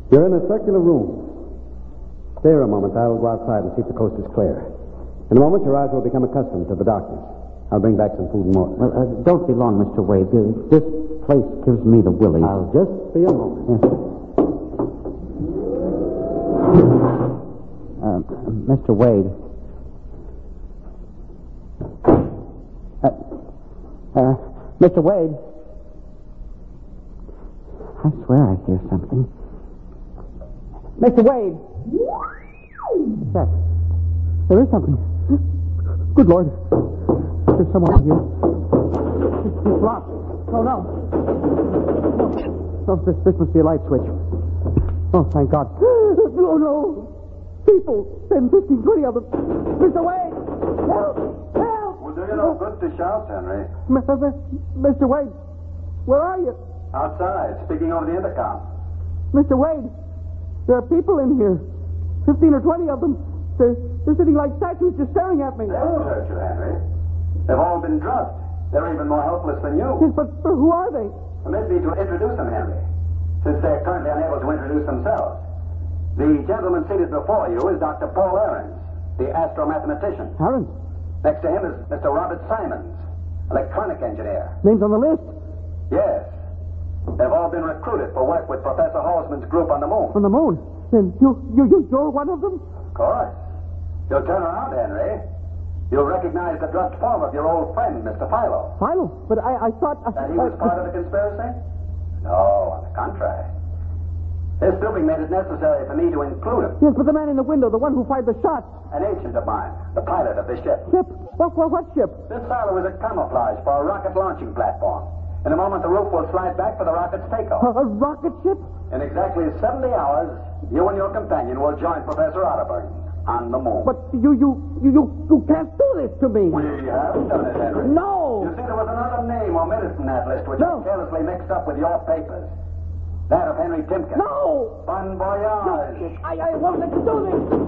You're in a circular room. Stay here a moment. I'll go outside and see if the coast is clear. In a moment, your eyes will become accustomed to the darkness. I'll bring back some food and water. Well, don't be long, Mr. Wade. This place gives me the willies. I'll just be a moment. Yes. Mr. Wade. Mr. Wade. I swear I hear something. Mr. Wade! What's that? There is something. Good Lord. There's someone here. It's locked. Oh, no. Oh, this must be a light switch. Oh, thank God. Oh, no. People. 10, 15, 20 of them. Mr. Wade! Help! Help! Well, do you no good to shout, Henry? Mr. Wade, where are you? Outside, speaking over the intercom. Mr. Wade, there are people in here. 15 or 20 of them. They're sitting like statues just staring at me. They won't hurt you, Henry. They've all been drugged. They're even more helpless than you. Yes, but who are they? Permit me to introduce them, Henry, since they're currently unable to introduce themselves. The gentleman seated before you is Dr. Paul Ahrens, the astromathematician. Ahrens? Next to him is Mr. Robert Simons, electronic engineer. Names on the list? Yes. They've all been recruited for work with Professor Halsman's group on the moon. On the moon? Then you're one of them? Of course. You'll turn around, Henry. You'll recognize the drugged form of your old friend, Mr. Philo. Philo? But I thought... That he was part of the conspiracy? No, on the contrary. His stooping made it necessary for me to include him. Yes, but the man in the window, the one who fired the shot. An agent of mine, the pilot of the ship. Ship? What ship? This Philo is a camouflage for a rocket launching platform. In a moment, the roof will slide back for the rocket's takeoff. A rocket ship? In exactly 70 hours, you and your companion will join Professor Otterburn on the moon. But you can't do this to me. We have done it, Henry. No! You see, there was another name omitted from that list, which No. I carelessly mixed up with your papers. That of Henry Timken. No! Bon voyage. I won't let you do this.